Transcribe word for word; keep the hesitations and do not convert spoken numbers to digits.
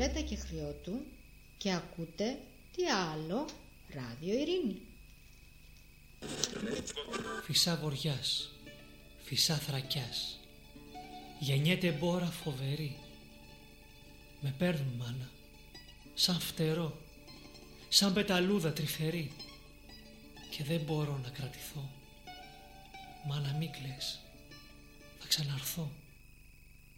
Νικολέτα και Χριώτου και ακούτε τι άλλο Ράδιο Ειρήνη. Φυσά βοριάς, φυσά θρακιάς, γεννιέται μπόρα φοβερή. Με παίρνουν μάνα, σαν φτερό, σαν πεταλούδα τρυφερή, και δεν μπορώ να κρατηθώ. Μάνα μη κλαις, θα ξαναρθώ.